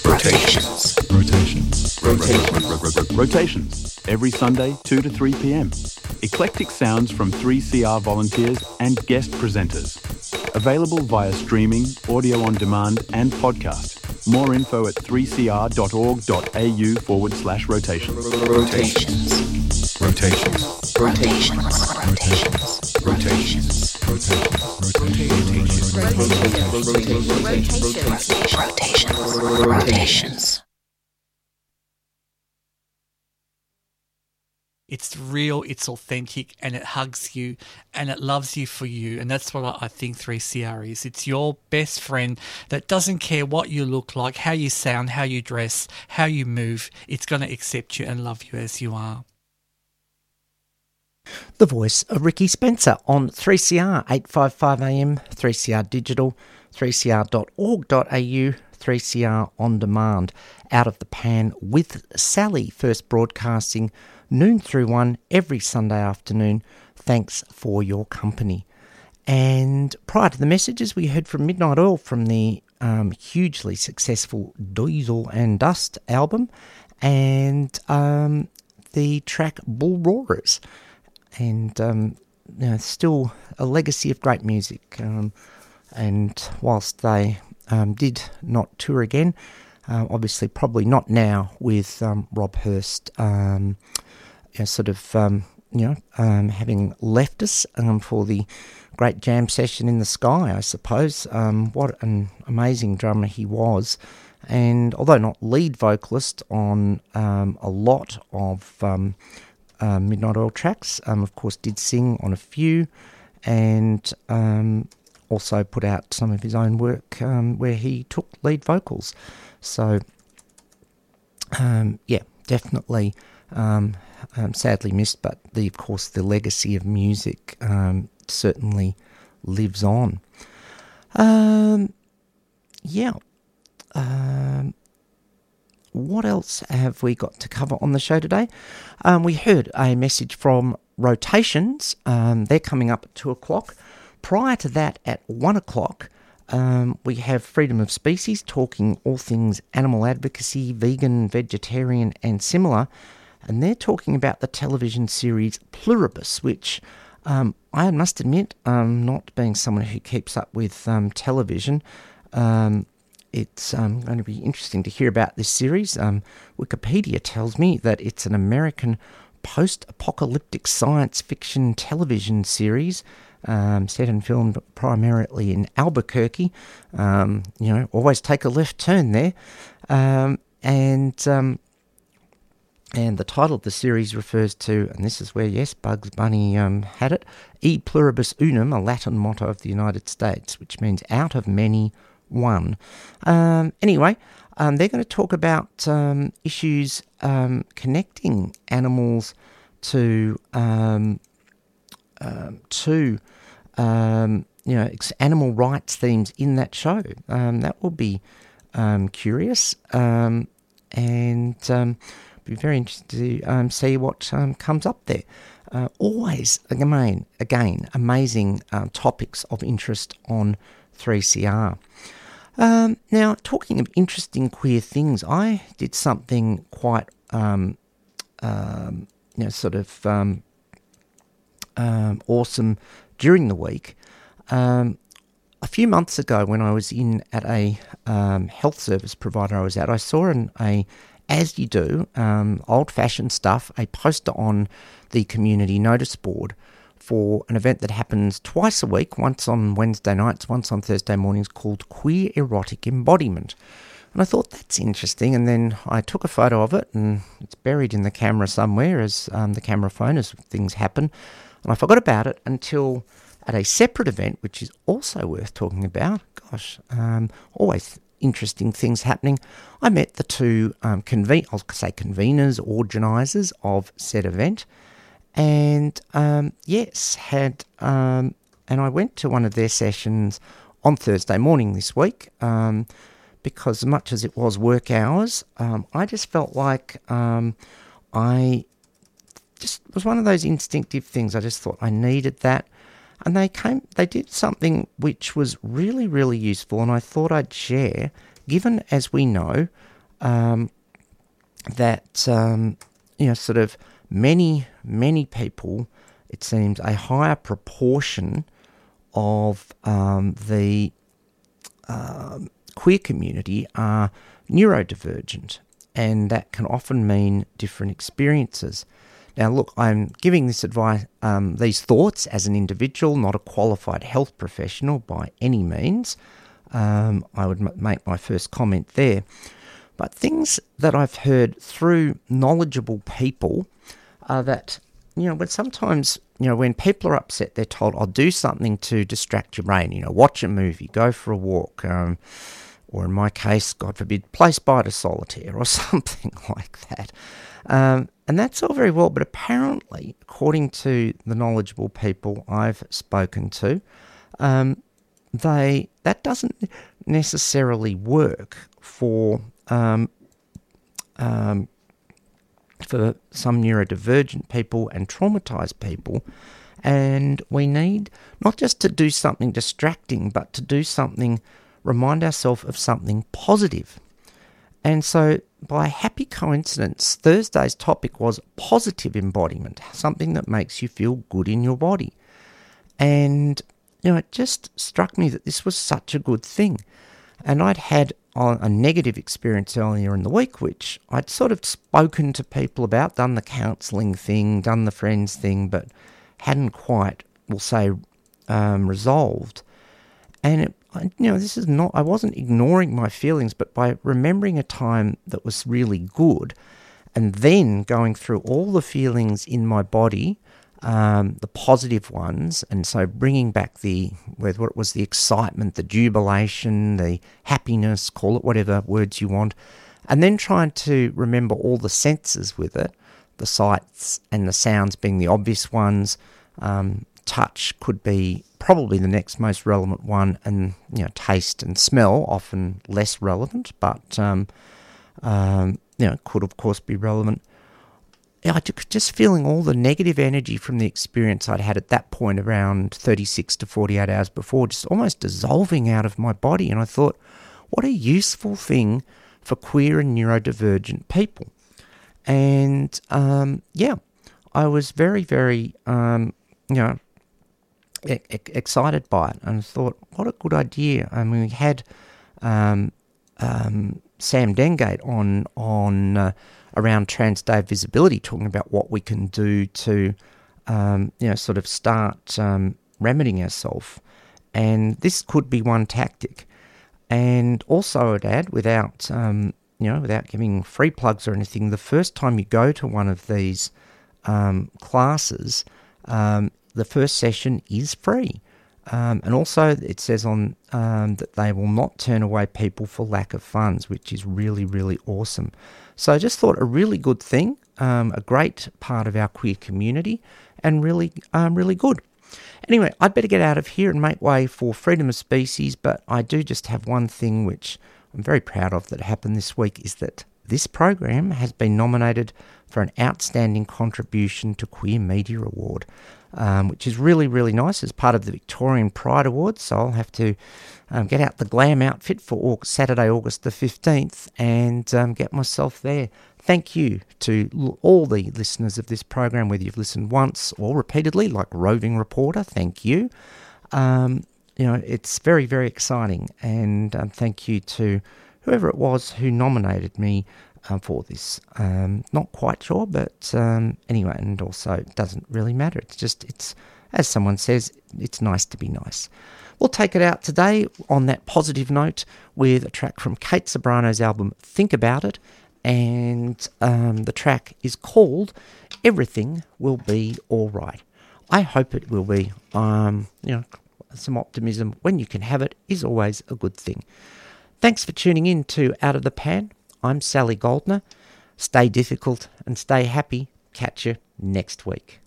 Rotations. Rotations. Every Sunday, 2 to 3 p.m. Eclectic sounds from 3CR volunteers and guest presenters. Available via streaming, audio on demand and podcast. More info at 3cr.org.au/rotations. Rotations. It's real, it's authentic, and it hugs you, and it loves you for you. And that's what I think 3CR is. It's your best friend that doesn't care what you look like, how you sound, how you dress, how you move. It's going to accept you and love you as you are. The voice of Ricky Spencer on 3CR, 855am, 3CR Digital, 3cr.org.au, 3CR On Demand. Out of the Pan with Sally, first broadcasting noon through 1 every Sunday afternoon. Thanks for your company. And prior to the messages, we heard from Midnight Oil from the hugely successful Diesel and Dust album and the track Bull Roarers. And still a legacy of great music. And whilst they did not tour again, obviously probably not now with Rob Hurst having left us for the great jam session in the sky, I suppose. What an amazing drummer he was. And although not lead vocalist on a lot of Midnight Oil tracks, of course did sing on a few, and also put out some of his own work where he took lead vocals. So, definitely sadly missed, but of course the legacy of music certainly lives on. What else have we got to cover on the show today? We heard a message from Rotations. They're coming up at 2 o'clock. Prior to that, at 1 o'clock, we have Freedom of Species, talking all things animal advocacy, vegan, vegetarian and similar. And they're talking about the television series Pluribus, which I must admit, not being someone who keeps up with television, it's going to be interesting to hear about this series. Wikipedia tells me that it's an American post-apocalyptic science fiction television series set and filmed primarily in Albuquerque. Always take a left turn there. And the title of the series refers to, and this is where, yes, Bugs Bunny had it, E Pluribus Unum, a Latin motto of the United States, which means out of many, one. Anyway, they're going to talk about issues connecting animals to animal rights themes in that show. That will be curious, and be very interested to see what comes up there. Always, again, amazing topics of interest on 3CR. Now, talking of interesting queer things, I did something quite, awesome during the week. A few months ago, when I was in at a health service provider I was at, I saw as you do, old-fashioned stuff, a poster on the community notice board for an event that happens twice a week, once on Wednesday nights, once on Thursday mornings, called Queer Erotic Embodiment. And I thought, that's interesting, and then I took a photo of it, and it's buried in the camera somewhere, as the camera phone, as things happen. And I forgot about it until at a separate event, which is also worth talking about. Gosh, always interesting things happening. I met the two conveners, organisers of said event, and and I went to one of their sessions on Thursday morning this week, because as much as it was work hours, I just felt like I just was one of those instinctive things. I just thought I needed that. And they did something which was really, really useful, and I thought I'd share, given, as we know, that sort of many people, it seems, a higher proportion of the queer community are neurodivergent, and that can often mean different experiences. Now, look, I'm giving this advice, these thoughts as an individual, not a qualified health professional by any means. I would make my first comment there. But things that I've heard through knowledgeable people are that, when sometimes, when people are upset, they're told, I'll do something to distract your brain, watch a movie, go for a walk, or in my case, God forbid, play Spider Solitaire or something like that. And that's all very well, but apparently, according to the knowledgeable people I've spoken to, that doesn't necessarily work for some neurodivergent people and traumatized people. And we need not just to do something distracting, but to do something, remind ourselves of something positive. And so, by happy coincidence, Thursday's topic was positive embodiment, something that makes you feel good in your body. And, it just struck me that this was such a good thing. And I'd had a negative experience earlier in the week, which I'd sort of spoken to people about, done the counselling thing, done the friends thing, but hadn't quite, we'll say, resolved. And this is not, I wasn't ignoring my feelings, but by remembering a time that was really good and then going through all the feelings in my body, the positive ones, and so bringing back whether it was the excitement, the jubilation, the happiness, call it whatever words you want, and then trying to remember all the senses with it, the sights and the sounds being the obvious ones. Touch could be probably the next most relevant one, and taste and smell often less relevant, but could of course be relevant. I took just feeling all the negative energy from the experience I'd had at that point, around 36 to 48 hours before, just almost dissolving out of my body. And I thought, what a useful thing for queer and neurodivergent people. And I was very, very excited by it, and thought, what a good idea. I mean, we had Sam Dengate on around trans day of visibility, talking about what we can do to sort of start remedying ourselves, and this could be one tactic. And also, I'd add, without giving free plugs or anything, the first time you go to one of these classes, the first session is free. And also it says on that they will not turn away people for lack of funds, which is really, really awesome. So I just thought a really good thing, a great part of our queer community, and really, really good. Anyway, I'd better get out of here and make way for Freedom of Species, but I do just have one thing which I'm very proud of that happened this week, is that this program has been nominated for an Outstanding Contribution to Queer Media Award, which is really, really nice, as part of the Victorian Pride Awards. So I'll have to get out the glam outfit for Saturday, August the 15th, and get myself there. Thank you to all the listeners of this program, whether you've listened once or repeatedly, like Roving Reporter. Thank you. It's very, very exciting, and thank you to whoever it was who nominated me for this. Not quite sure, but anyway, and also it doesn't really matter. It's as someone says, it's nice to be nice. We'll take it out today on that positive note with a track from Kate Sobrano's album Think About It, and the track is called Everything Will Be All Right. I hope it will be. Some optimism when you can have it is always a good thing. Thanks for tuning in to Out of the Pan. I'm Sally Goldner. Stay difficult and stay happy. Catch you next week.